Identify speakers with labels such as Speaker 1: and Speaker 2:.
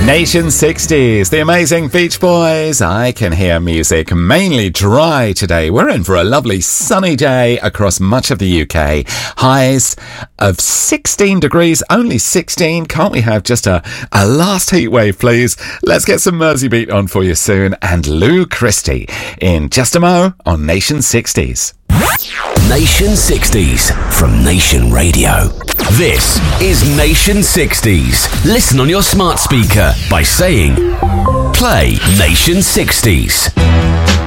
Speaker 1: Nation 60s, the amazing Beach Boys. I can hear music, mainly dry today. We're in for a lovely sunny day across much of the UK. Highs of 16 degrees, only 16. Can't we have just a last heat wave, please? Let's get some Merseybeat on for you soon. And Lou Christie in just a mo on Nation 60s.
Speaker 2: Nation 60s from Nation Radio. This is Nation 60s. Listen on your smart speaker by saying, play Nation 60s.